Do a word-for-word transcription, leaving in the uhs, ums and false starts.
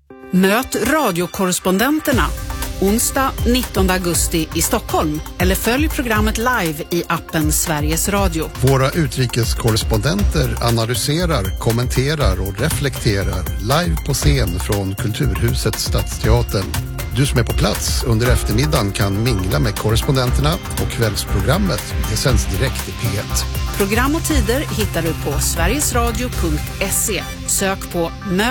Möt radiokorrespondenterna onsdag nittonde augusti i Stockholm eller följ programmet live i appen Sveriges Radio. Våra utrikeskorrespondenter analyserar, kommenterar och reflekterar live på scen från Kulturhuset Stadsteatern. Du som är på plats under eftermiddagen kan mingla med korrespondenterna och kvällsprogrammet det sänds direkt i P ett. Program och tider hittar du på sverigesradio punkt se. Sök på